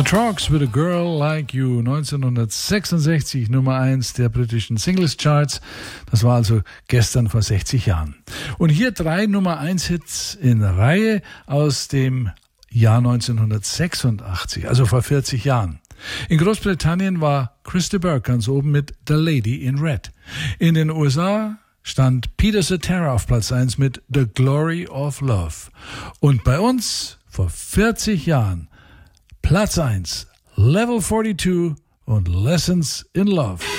The Trucks with a Girl Like You, 1966, Nummer 1 der britischen Singles Charts. Das war also gestern vor 60 Jahren. Und hier 3 Nummer 1 Hits in Reihe aus dem Jahr 1986, also vor 40 Jahren. In Großbritannien war Chris de Burgh ganz oben mit The Lady in Red. In den USA stand Peter Cetera auf Platz 1 mit The Glory of Love. Und bei uns vor 40 Jahren Platz 1, Level 42 und Lessons in Love.